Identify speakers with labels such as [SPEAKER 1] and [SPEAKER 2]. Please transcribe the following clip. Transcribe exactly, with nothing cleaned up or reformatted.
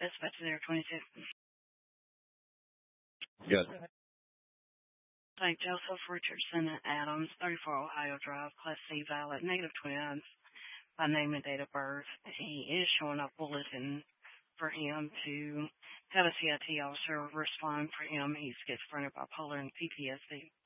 [SPEAKER 1] Dispatch zero twenty-two.
[SPEAKER 2] Good.
[SPEAKER 1] Saint Joseph Richardson Adams, thirty-four Ohio Drive, Class C valid, negative twenty-nine by name and date of birth. He is showing a bulletin for him to have a C I T officer respond for him. He's schizophrenic, bipolar, and P T S D.